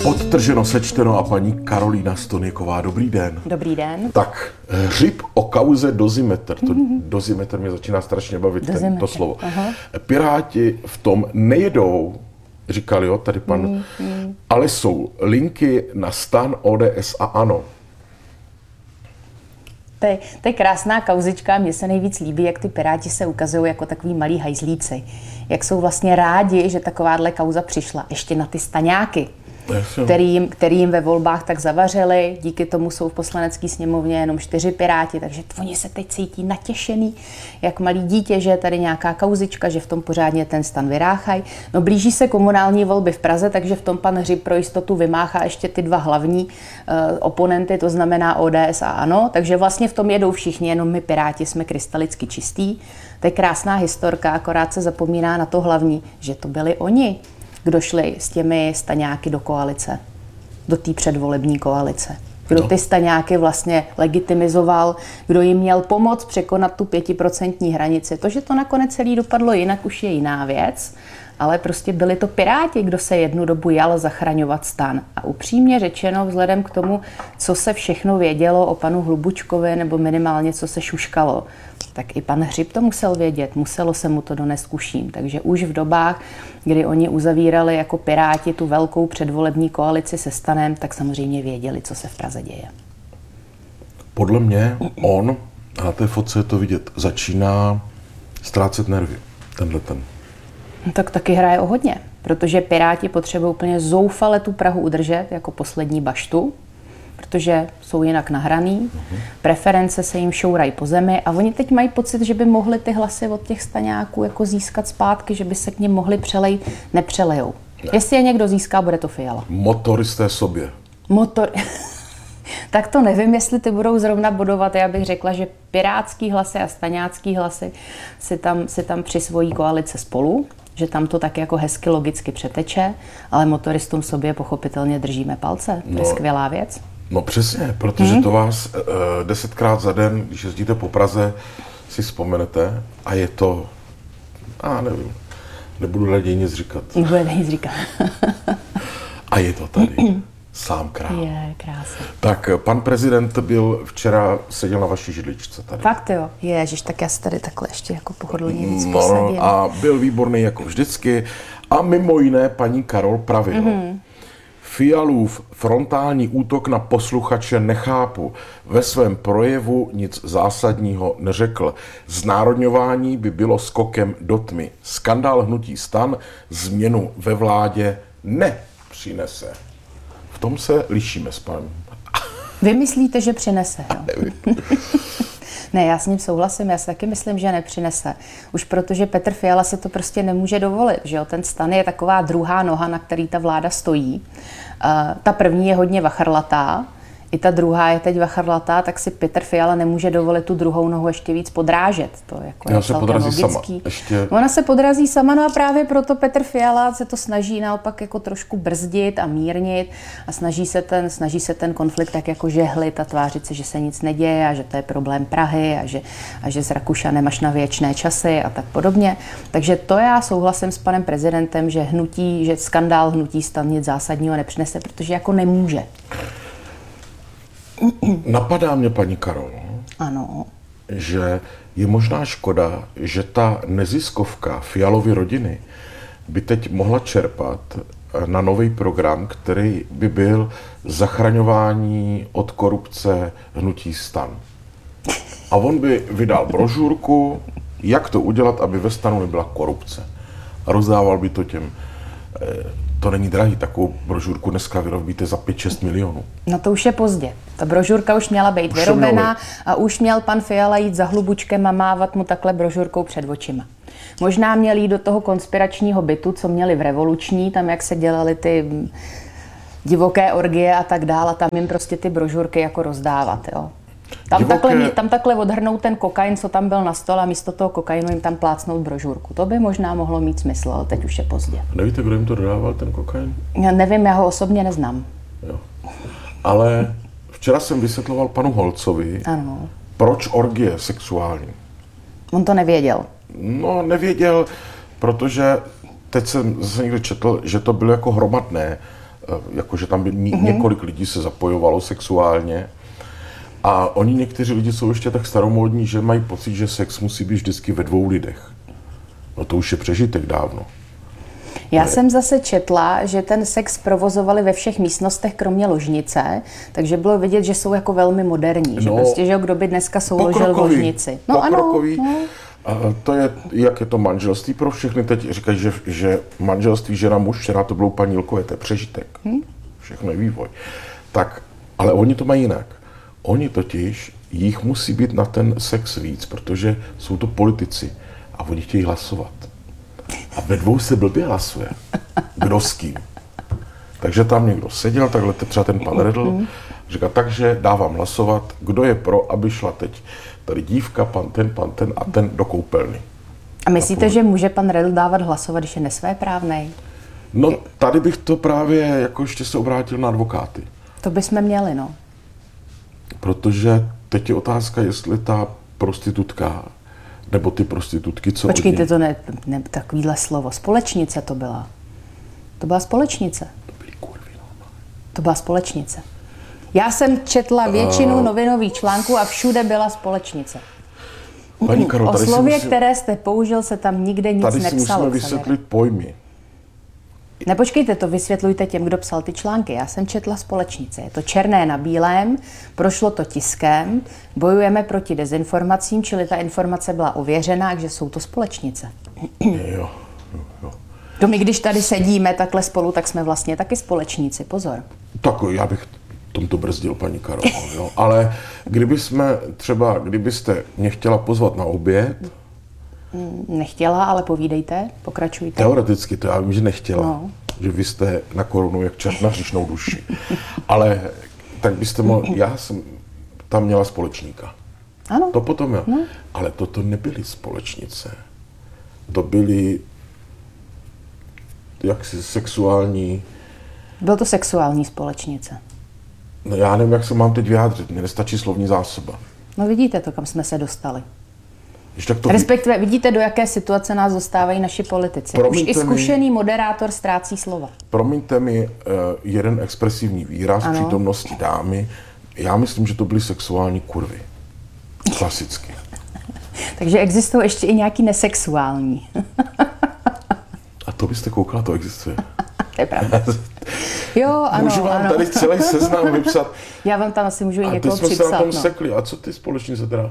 Podtrženo, sečteno a paní Karolína Stonyková. Dobrý den. Dobrý den. Tak, hřib o kauze Dozimetr. To Dozimetr mě začíná strašně bavit, to slovo. Aha. Piráti v tom nejedou, říkali, jo, tady pan, ale jsou linky na STAN, ODS a ANO. To je krásná kauzička, mně se nejvíc líbí, jak ty Piráti se ukazují jako takový malí hajzlíci. Jak jsou vlastně rádi, že takováhle kauza přišla ještě na ty staňáky, který jim ve volbách tak zavařili. Díky tomu jsou v poslanecké sněmovně jenom 4 Piráti, takže oni se teď cítí natěšený, jak malý dítě, že je tady nějaká kauzička, že v tom pořádně ten stan vyráchají. No blíží se komunální volby v Praze, takže v tom pan Hřib pro jistotu vymáchá ještě ty 2 hlavní oponenty, to znamená ODS a ANO, takže vlastně v tom jedou všichni, jenom my Piráti jsme krystalicky čistí. To je krásná historka, akorát se zapomíná na to hlavní, že to byli oni, kdo šli s těmi staňáky do koalice, do té předvolební koalice. Kdo ty staňáky vlastně legitimizoval, kdo jim měl pomoct překonat tu 5% hranici. To, že to nakonec celý dopadlo jinak, už je jiná věc, ale prostě byli to Piráti, kdo se jednu dobu jal zachraňovat STAN. A upřímně řečeno, vzhledem k tomu, co se všechno vědělo o panu Hlubučkovi, nebo minimálně co se šuškalo, tak i pan Hřib to musel vědět, muselo se mu to donést k uším. Takže už v dobách, kdy oni uzavírali jako Piráti tu velkou předvolební koalici se STANem, tak samozřejmě věděli, co se v Praze děje. Podle mě on, a na té fotce je to vidět, začíná ztrácet nervy, tenhle. No, tak taky hraje o hodně, protože Piráti potřebují úplně zoufale tu Prahu udržet jako poslední baštu, protože jsou jinak nahraný, preference se jim šourají po zemi a oni teď mají pocit, že by mohli ty hlasy od těch staňáků jako získat zpátky, že by se k nim mohli přelejt, nepřelejou. Ne. Jestli je někdo získá, bude to Fiala. Motoristé sobě. Tak to nevím, jestli ty budou zrovna bodovat. Já bych řekla, že pirátský hlasy a staňácký hlasy si tam přisvojí koalice spolu, že tam to tak jako hezky logicky přeteče, ale motoristům sobě pochopitelně držíme palce. To je skvělá věc. No přesně, protože to vás 10krát za den, když jezdíte po Praze, si vzpomenete a je to, nevím, nebudu raději nic říkat. A je to tady, sám král. Je, krásný. Tak pan prezident včera seděl na vaší židličce tady. Fakt jo, ježiš, tak já se tady takhle ještě jako pohodlně víc posadím. A byl výborný jako vždycky a mimo jiné paní Karol pravil. Fialův frontální útok na posluchače nechápu. Ve svém projevu nic zásadního neřekl. Znárodňování by bylo skokem do tmy. Skandál hnutí STAN změnu ve vládě nepřinese. V tom se lišíme s panem. Vy myslíte, že přinese, jo? Ne, já s ním souhlasím, já si taky myslím, že nepřinese. Už protože Petr Fiala si to prostě nemůže dovolit, že jo? Ten STAN je taková druhá noha, na který ta vláda stojí. Ta první je hodně vachrlatá, i ta druhá je teď vachrlatá, tak si Petr Fiala nemůže dovolit tu druhou nohu ještě víc podrážet. To jako je celkem logický. Ona se podrazí sama, no a právě proto Petr Fiala se to snaží naopak jako trošku brzdit a mírnit a snaží se ten konflikt tak jako žehlit a tvářit se, že se nic neděje a že to je problém Prahy a že s Rakušanem až na věčné časy a tak podobně. Takže to já souhlasím s panem prezidentem, že skandál hnutí STAN nic zásadního nepřinese, protože jako nemůže. Napadá mě, paní Karol, ano, že je možná škoda, že ta neziskovka Fialovy rodiny by teď mohla čerpat na nový program, který by byl zachraňování od korupce hnutí STAN. A on by vydal brožurku, jak to udělat, aby ve STANu nebyla korupce. A rozdával by to těm... To není drahý, takovou brožurku dneska vyrobíte za 5-6 milionů. No to už je pozdě. Ta brožurka už měla být vyrobená a už měl pan Fiala jít za Hlubučkem a mávat mu takhle brožurkou před očima. Možná měl jít do toho konspiračního bytu, co měli v Revoluční, tam jak se dělaly ty divoké orgie a tak dále, a tam jim prostě ty brožurky jako rozdávat, jo. Tam takhle odhrnout ten kokain, co tam byl na stole a místo toho kokainu jim tam plácnout brožurku. To by možná mohlo mít smysl, ale teď už je pozdě. Nevíte, kdo jim to dodával, ten kokain? Já nevím, já ho osobně neznám. Jo. Ale včera jsem vysvětloval panu Holcovi, proč orgie sexuální. On to nevěděl. No, nevěděl, protože teď jsem zase někde četl, že to bylo jako hromadné jakože tam by několik lidí se zapojovalo sexuálně. A oni někteří lidi jsou ještě tak staromódní, že mají pocit, že sex musí být vždycky ve 2 lidech. No to už je přežitek dávno. Já jsem zase četla, že ten sex provozovali ve všech místnostech, kromě ložnice, takže bylo vidět, že jsou jako velmi moderní. Že prostě, že kdo by dneska souložil v ložnici. No pokrokový. Ano. No. To je, jak je to manželství pro všechny. Teď říkají, že manželství žena muž, včera to bylo paní Ilkové, to je přežitek. Všechno je vývoj. Tak, ale oni to mají jinak. Oni totiž, jich musí být na ten sex víc, protože jsou to politici a oni chtějí hlasovat. A ve 2 se blbě hlasuje. Kdo s kým. Takže tam někdo seděl, takhle třeba ten pan Redl, říká, takže dávám hlasovat, kdo je pro, aby šla teď tady dívka, pan ten a ten do koupelny. A myslíte, že může pan Redl dávat hlasovat, když je nesvéprávnej? No tady bych to právě jako ještě se obrátil na advokáty. To bychom měli, no. Protože teď je otázka, jestli ta prostitutka, nebo ty prostitutky, co... Počkejte, to ne takovýhle slovo. Společnice to byla. To byla společnice. To byly kurvy, no. To byla společnice. Já jsem četla většinu novinových článků a všude byla společnice. Paní Karol, o slově, které jste použil, se tam nikde nic tady nepsalo. Tady si musíme vysvětlit pojmy. Nepočkejte, to vysvětlujte těm, kdo psal ty články. Já jsem četla společnice. Je to černé na bílém, prošlo to tiskem, bojujeme proti dezinformacím, čili ta informace byla ověřená, takže jsou to společnice. Jo. To my, když tady sedíme takhle spolu, tak jsme vlastně taky společníci, pozor. Tak já bych tomto brzdil, paní Karol, jo. Ale kdybyste mě chtěla pozvat na oběd... Nechtěla, ale povídejte, pokračujte. Teoreticky to já vím, že nechtěla, no. Že vy jste na korunu jak čert na hříšnou duši. Ale tak byste mohli, já jsem tam měla společníka. Ano. To potom já. No. Ale toto nebyly společnice. To byly jaksi sexuální... Byl to sexuální společnice. No já nevím, jak se mám teď vyjádřit, mně nestačí slovní zásoba. No vidíte to, kam jsme se dostali. To... Respektive vidíte, do jaké situace nás dostávají naši politici. Už i zkušený moderátor ztrácí slova. Promiňte mi jeden expresivní výraz v přítomnosti dámy. Já myslím, že to byly sexuální kurvy. Klasicky. Takže existují ještě i nějaký nesexuální. A to byste koukala, to existuje. To je pravda. Jo, ano. Můžu vám tady celý seznam vypsat. Já vám tam asi můžu i někoho připsat. A teď jsme se na tom sekli. A co ty společnice teda?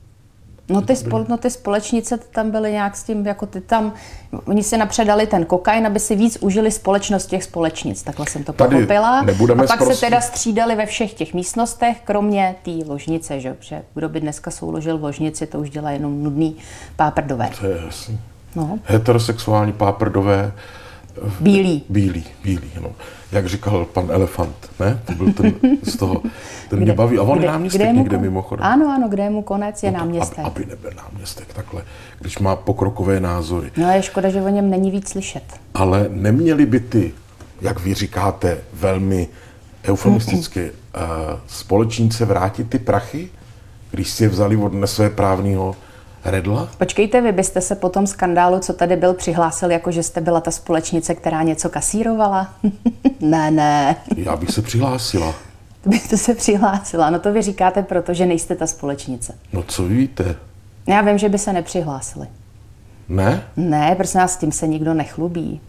No ty společnice tam byly nějak s tím, jako oni si napředali ten kokain, aby si víc užili společnost těch společnic, takhle jsem to pochopila. A pak se teda střídali ve všech těch místnostech, kromě té ložnice, že kdo by dneska souložil v ložnici, to už dělá jenom nudný páprdové. To je jasný. No. Heterosexuální páprdové. Bílí, no. Jak říkal pan Elefant, ne? To byl ten z toho, ten mě baví. A on je náměstek někde mimochodem. Ano, kde je mu konec, je náměstek. Aby nebyl náměstek takhle, když má pokrokové názory. No je škoda, že o něm není víc slyšet. Ale neměli by ty, jak vy říkáte, velmi eufemisticky, společníci vrátit ty prachy, když si je vzali od nesvéprávného Redla? Počkejte, vy byste se po tom skandálu, co tady byl, přihlásil, jako že jste byla ta společnice, která něco kasírovala? Ne. Já bych se přihlásila. Byste se přihlásila, no to vy říkáte, protože nejste ta společnice. No co víte? Já vím, že by se nepřihlásili. Ne? Ne, prosím nás, s tím se nikdo nechlubí.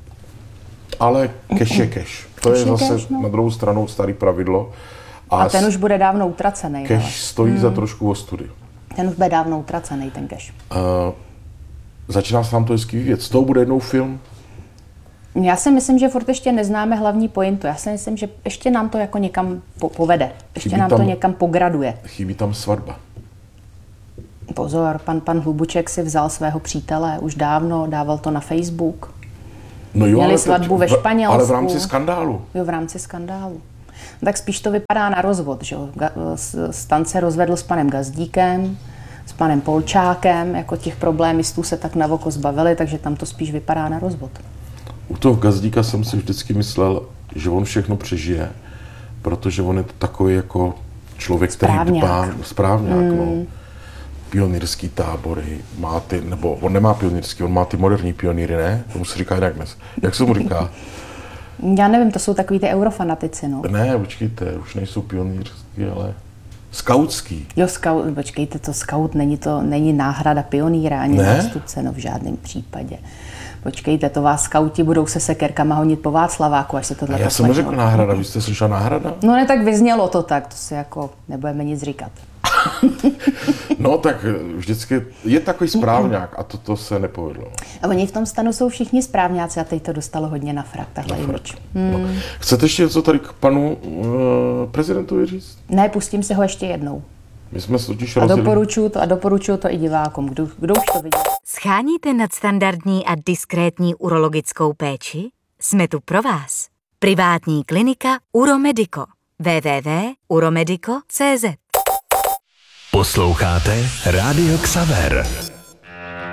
Ale cash je cash. To je zase na druhou stranu starý pravidlo. A ten už bude dávno utracený. Cash stojí za trošku ostudy. Ten už bude dávno utracený, ten cash. Začíná se nám to hezky vyvíjet. Z toho bude jednou film? Já si myslím, že furt ještě neznáme hlavní pointu. Já si myslím, že ještě nám to jako někam povede. Ještě nám to někam pograduje. Chybí tam svatba. Pozor, pan Hlubuček si vzal svého přítele už dávno, dával to na Facebook. No jo, měli svatbu ve Španělsku. Ale v rámci skandálu. Jo, v rámci skandálu. Tak spíš to vypadá na rozvod, že jo. Stan se rozvedl s panem Gazdíkem, s panem Polčákem, jako těch problémistů se tak na oko zbavili, takže tam to spíš vypadá na rozvod. U toho Gazdíka jsem si vždycky myslel, že on všechno přežije, protože on je takový jako člověk, který dbá, správňák, no. Pionýrský tábory, má ty, nebo on nemá pionýrský, on má ty moderní pionýry, ne? Tomu se říká jinak dnes. Jak se mu říká? Já nevím, to jsou takový ty eurofanatici, no. Ne, počkejte, už nejsou pionýrský, ale skautský. Jo, počkejte, to skaut není náhrada pionýra ani nástupce, no v žádném případě. Počkejte, to vás skauti budou se sekerkama honit po Václaváku, až se tohle poslechne. Já jsem neřekl náhrada, vy jste slyšela náhrada? No ne, tak vyznělo to tak, to si jako nebudeme nic říkat. No tak vždycky je takový správňák a toto se nepovedlo. A oni v tom stanu jsou všichni správňáci a teď to dostalo hodně na frak, tahle image. No. Chcete ještě něco tady k panu prezidentovi říct? Ne, pustím si ho ještě jednou. My jsme totiž a doporučuju to i divákům, kdo už to viděl. Scháníte nadstandardní a diskrétní urologickou péči? Jsme tu pro vás. Privátní klinika Uromedico. www.uromedico.cz. Posloucháte Rádio Xaver.